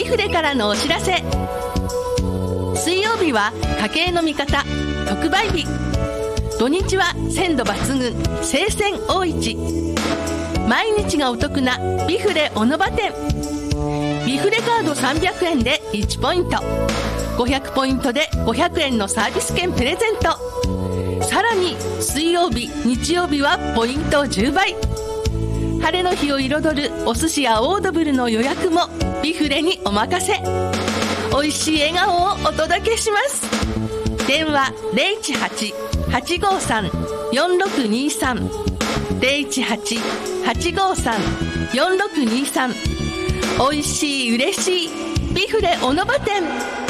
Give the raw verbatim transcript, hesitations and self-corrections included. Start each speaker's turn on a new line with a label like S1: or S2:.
S1: フレからのお知らせ。水曜日は家計の味方特売日、土日は鮮度抜群生鮮大市、毎日がお得なビフレ小野場店。ビフレカードさんびゃくえんでいちポイント、ごひゃくポイントでごひゃくえんのサービス券プレゼント。さらに水曜日日曜日はポイントじゅうばい。晴れの日を彩るお寿司やオードブルの予約もビフレにお任せ。おいしい笑顔をお届けします。電話 ゼロいちはち はちごさん よんろくにさん ゼロいちはち はちごさん よんろくにさん。おいしい嬉しいビフレ小野場店。